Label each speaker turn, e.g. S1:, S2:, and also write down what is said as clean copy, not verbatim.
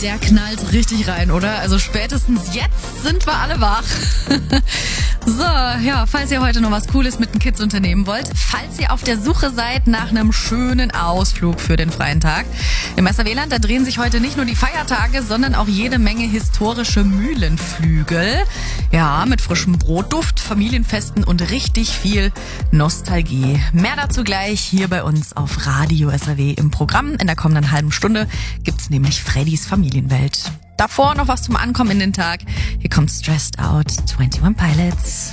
S1: Der knallt richtig rein, oder? Also spätestens jetzt sind wir alle wach. So, ja, falls ihr heute noch was Cooles mit den Kids unternehmen wollt, falls ihr auf der Suche seid nach einem schönen Ausflug für den freien Tag. Im SRW-Land, da drehen sich heute nicht nur die Feiertage, sondern auch jede Menge historische Mühlenflügel. Ja, mit frischem Brotduft, Familienfesten und richtig viel Nostalgie. Mehr dazu gleich hier bei uns auf Radio SRW im Programm. In der kommenden halben Stunde gibt's nämlich Freddys Familienwelt. Davor noch was zum Ankommen in den Tag. Hier kommt Stressed Out, 21 Pilots.